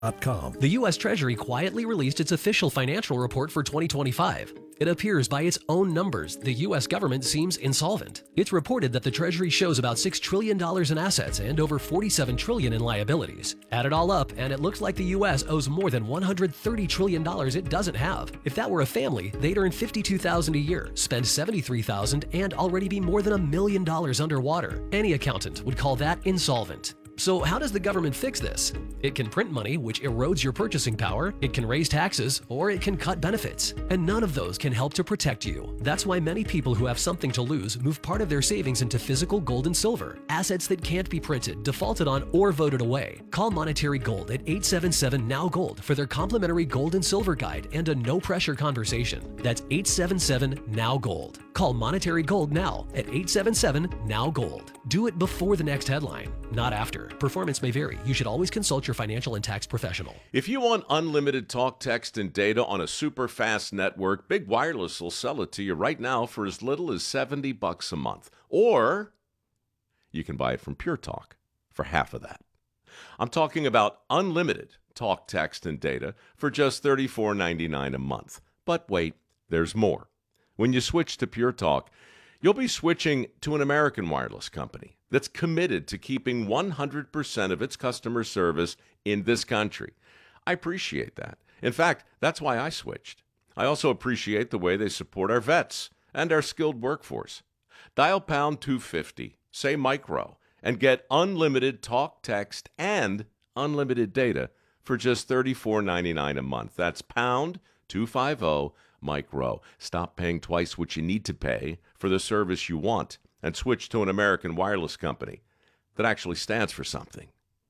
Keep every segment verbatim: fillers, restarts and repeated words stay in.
The U S Treasury quietly released its official financial report for twenty twenty-five. It appears by its own numbers the U S government seems insolvent. It's reported that the Treasury shows about six trillion dollars in assets and over forty-seven trillion dollars in liabilities. Add it all up, and it looks like the U S owes more than one hundred thirty trillion dollars it doesn't have. If that were a family, they'd earn fifty-two thousand dollars a year, spend seventy-three thousand dollars, and already be more than a million dollars underwater. Any accountant would call that insolvent. So how does the government fix this? It can print money, which erodes your purchasing power, it can raise taxes, or it can cut benefits. And none of those can help to protect you. That's why many people who have something to lose move part of their savings into physical gold and silver, assets that can't be printed, defaulted on, or voted away. Call Monetary Gold at eight seven seven N O W Gold for their complimentary gold and silver guide and a no-pressure conversation. That's eight seven seven N O W Gold. Call Monetary Gold now at eight seven seven N O W Gold. Do it before the next headline, not after. Performance may vary. You should always consult your financial and tax professional. If you want unlimited talk, text, and data on a super fast network, Big Wireless will sell it to you right now for as little as seventy bucks a month. Or you can buy it from Pure Talk for half of that. I'm talking about unlimited talk, text, and data for just thirty-four ninety-nine a month. But wait, there's more. When you switch to Pure Talk, you'll be switching to an American wireless company that's committed to keeping one hundred percent of its customer service in this country. I appreciate that. In fact, that's why I switched. I also appreciate the way they support our vets and our skilled workforce. Dial pound two fifty, say micro, and get unlimited talk, text, and unlimited data for just thirty-four ninety-nine a month. That's pound two fifty, micro. Stop paying twice what you need to pay for the service you want and switch to an American wireless company that actually stands for something.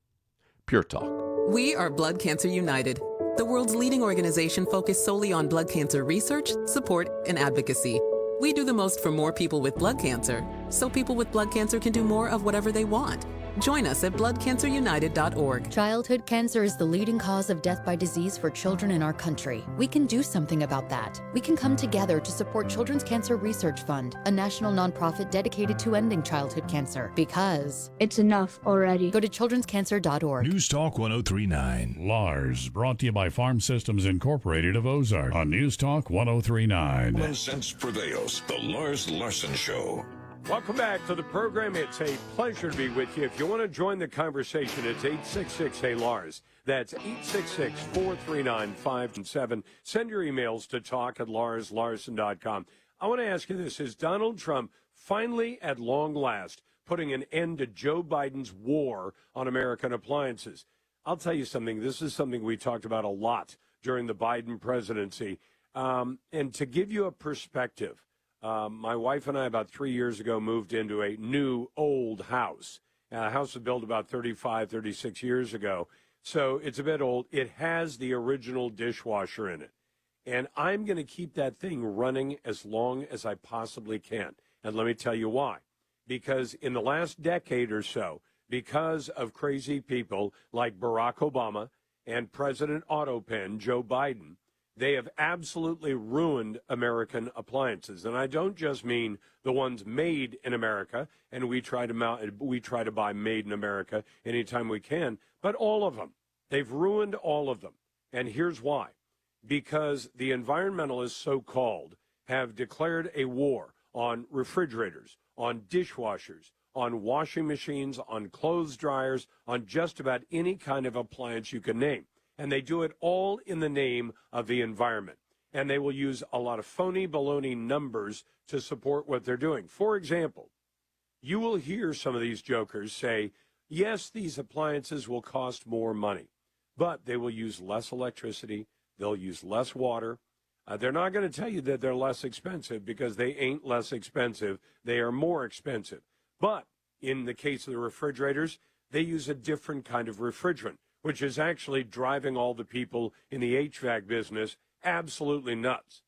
Pure Talk. We are Blood Cancer United, the world's leading organization focused solely on blood cancer research, support, and advocacy. We do the most for more people with blood cancer, so people with blood cancer can do more of whatever they want. Join us at blood cancer united dot org. Childhood cancer is the leading cause of death by disease for children in our country. We can do something about that. We can come together to support Children's Cancer Research Fund, a national nonprofit dedicated to ending childhood cancer. Because it's enough already. Go to children's cancer dot org. News Talk one oh three point nine. Lars, brought to you by Farm Systems Incorporated of Ozark on News Talk one oh three point nine. Common sense prevails. The Lars Larson Show. Welcome back to the program. It's a pleasure to be with you. If you want to join the conversation, it's eight six six, hey Lars. That's eight six six, four three nine, five seven. Send your emails to talk at lars larson dot com. I want to ask you this. Is Donald Trump finally, at long last, putting an end to Joe Biden's war on American appliances? I'll tell you something. This is something we talked about a lot during the Biden presidency. Um, and to give you a perspective, Um, my wife and I, about three years ago, moved into a new, old house. Uh, a house was built about thirty-five, thirty-six years ago. So it's a bit old. It has the original dishwasher in it. And I'm going to keep that thing running as long as I possibly can. And let me tell you why. Because in the last decade or so, because of crazy people like Barack Obama and President Autopen, Joe Biden, they have absolutely ruined American appliances. And I don't just mean the ones made in America, and we try to mount, we try to buy made in America anytime we can, but all of them. They've ruined all of them. And here's why. Because the environmentalists, so-called, have declared a war on refrigerators, on dishwashers, on washing machines, on clothes dryers, on just about any kind of appliance you can name. And they do it all in the name of the environment. And they will use a lot of phony baloney numbers to support what they're doing. For example, you will hear some of these jokers say, yes, these appliances will cost more money, but they will use less electricity, they'll use less water. Uh, they're not going to tell you that they're less expensive because they ain't less expensive. They are more expensive. But in the case of the refrigerators, they use a different kind of refrigerant, which is actually driving all the people in the H V A C business absolutely nuts.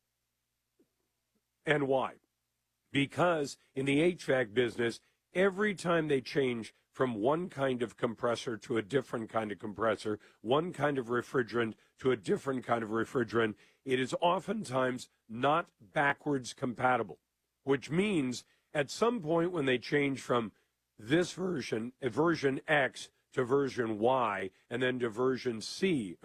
And why? Because in the H V A C business, every time they change from one kind of compressor to a different kind of compressor, one kind of refrigerant to a different kind of refrigerant, it is oftentimes not backwards compatible, which means at some point when they change from this version, version X, to version Y and then to version C